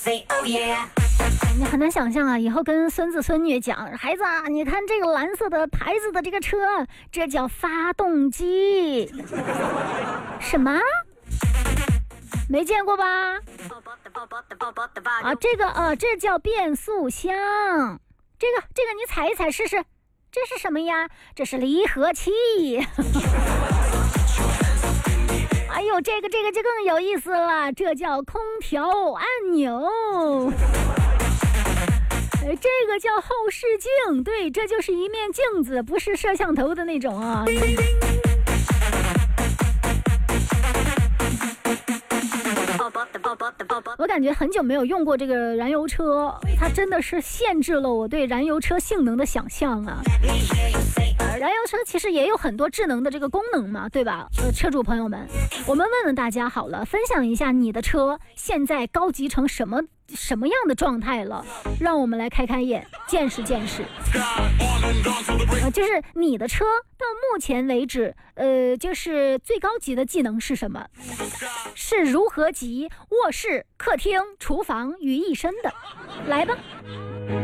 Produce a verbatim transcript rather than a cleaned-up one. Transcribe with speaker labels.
Speaker 1: 你很难想象啊，以后跟孙子孙女讲，孩子啊，你看这个蓝色的牌子的这个车，这叫发动机。什么？没见过吧？啊，这个啊，这叫变速箱。这个这个你踩一踩试试，这是什么呀？这是离合器。哎呦，这个这个就更有意思了，这叫空调按钮。哎，这个叫后视镜，对，这就是一面镜子，不是摄像头的那种啊。我感觉很久没有用过这个燃油车，它真的是限制了我对燃油车性能的想象啊。呃、燃油车其实也有很多智能的这个功能嘛，对吧？呃，车主朋友们，我们问问大家好了，分享一下你的车现在高级成什么什么样的状态了，让我们来开开眼，见识见识。呃，就是你的车到目前为止，呃，就是最高级的技能是什么？是如何集卧室、客厅、厨房于一身的？来吧。